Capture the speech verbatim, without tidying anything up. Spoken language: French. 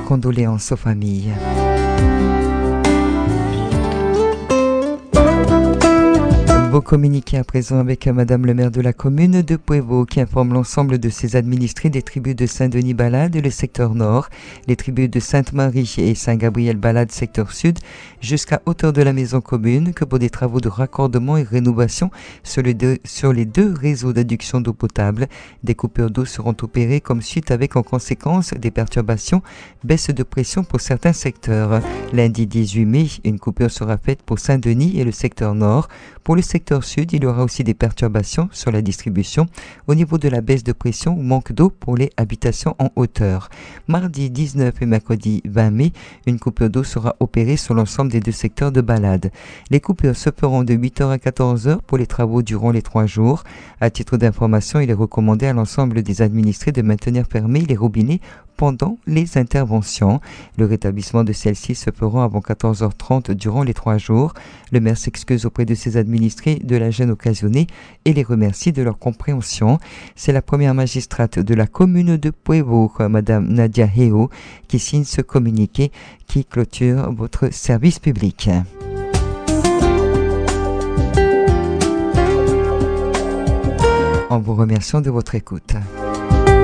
condoléances aux familles. Vous communiquez à présent avec Madame le maire de la commune de Puevo qui informe l'ensemble de ses administrés des tribus de Saint-Denis-Balade, le secteur nord, les tribus de Sainte-Marie et Saint-Gabriel-Balade, secteur sud, jusqu'à hauteur de la maison commune que pour des travaux de raccordement et rénovation sur, le deux, sur les deux réseaux d'adduction d'eau potable, des coupures d'eau seront opérées comme suite avec en conséquence des perturbations, baisse de pression pour certains secteurs. Lundi dix-huit mai, une coupure sera faite pour Saint-Denis et le secteur nord. Pour le secteur sud, il y aura aussi des perturbations sur la distribution au niveau de la baisse de pression ou manque d'eau pour les habitations en hauteur. Mardi dix-neuf et mercredi vingt mai, une coupure d'eau sera opérée sur l'ensemble des deux secteurs de Balade. Les coupures se feront de huit heures à quatorze heures pour les travaux durant les trois jours. À titre d'information, il est recommandé à l'ensemble des administrés de maintenir fermés les robinets pendant les interventions. Le rétablissement de celles-ci se fera avant quatorze heures trente durant les trois jours. Le maire s'excuse auprès de ses administrés de la gêne occasionnée et les remercie de leur compréhension. C'est la première magistrate de la commune de Puevo, Madame Nadia Heo, qui signe ce communiqué qui clôture votre service public. En vous remerciant de votre écoute.